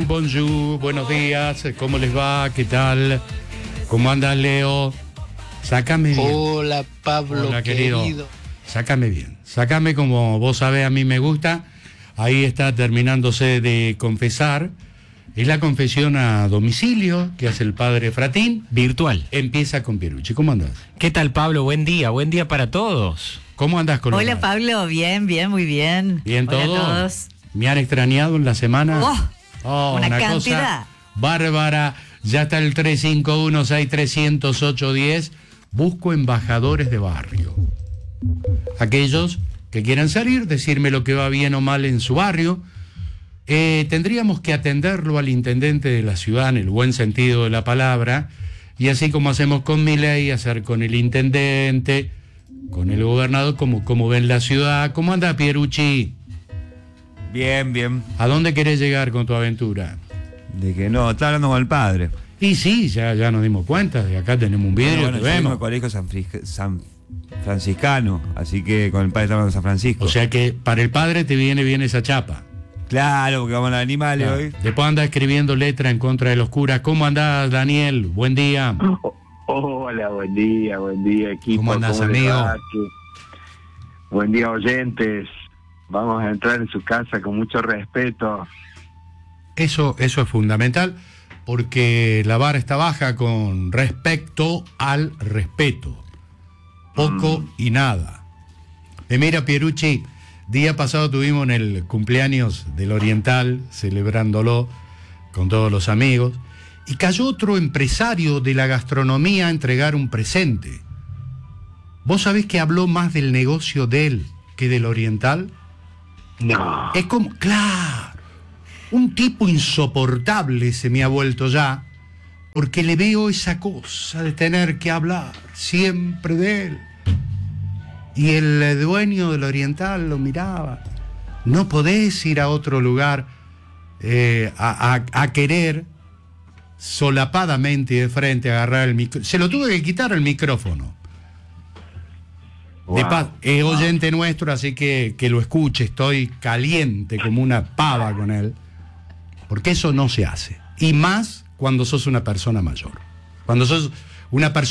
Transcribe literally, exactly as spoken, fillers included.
bonjour, buenos días, ¿cómo les va? ¿Qué tal? ¿Cómo anda Leo? Sácame bien. Hola, Pablo, Hola, querido. querido. Sácame bien. Sácame como vos sabés, a mí me gusta. Ahí está terminándose de confesar. Es la confesión a domicilio que hace el padre Fratín. Virtual. Empieza con Pierucci. ¿Cómo andás? ¿Qué tal, Pablo? Buen día, buen día para todos. ¿Cómo andás con Hola, los Pablo, bien, bien, muy bien. ¿Bien Hola todo? a todos. ¿Me han extrañado en la semana? Oh, Oh, una una cantidad. cosa bárbara. Ya está el tres cinco uno, seis tres cero cero, ocho uno cero. Busco embajadores de barrio. Aquellos que quieran salir, decirme lo que va bien o mal en su barrio. Eh, tendríamos que atenderlo al intendente de la ciudad en el buen sentido de la palabra, y así como hacemos con Milei, hacer con el intendente, con el gobernador, como, como ven la ciudad. ¿Cómo anda, Pierucci? Bien, bien. ¿A dónde querés llegar con tu aventura? De que no, está hablando con el padre. Y sí, ya, ya nos dimos cuenta, de acá tenemos un vidrio, Bueno, que yo vengo vemos. al colegio San, Fris- San Franciscano, así que con el padre está hablando de San Francisco. O sea que para el padre te viene bien esa chapa. Claro, porque vamos a los animales Claro. hoy. Después anda escribiendo letra en contra de los curas. ¿Cómo andás, Daniel? Buen día. Hola, buen día, buen día, equipo. ¿Cómo andás, les amigo? va? ¿Qué- Buen día, oyentes. Vamos a entrar en su casa con mucho respeto. Eso, eso es fundamental, porque la vara está baja con respecto al respeto. Poco Mm. y nada. Eh, mira, Pierucci, día pasado tuvimos en el cumpleaños del Oriental, celebrándolo con todos los amigos, y cayó otro empresario de la gastronomía a entregar un presente. ¿Vos sabés que habló más del negocio de él que del Oriental? No. Es como, claro, un tipo insoportable se me ha vuelto ya, porque le veo esa cosa de tener que hablar siempre de él. Y el dueño del Oriental lo miraba. No podés ir a otro lugar eh, a, a- a querer solapadamente y de frente agarrar el micrófono. Se lo tuve que quitar el micrófono. De Wow. paz, es oyente nuestro, así que que lo escuche. Estoy caliente como una pava con él, porque eso no se hace, y más cuando sos una persona mayor, cuando sos una persona